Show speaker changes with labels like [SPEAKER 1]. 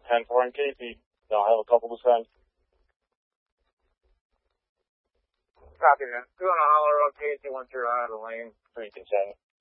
[SPEAKER 1] 10-4 in Casey. I'll have a couple to send.
[SPEAKER 2] Copy that. Doing a holler on Casey once you're out of the lane so you can send.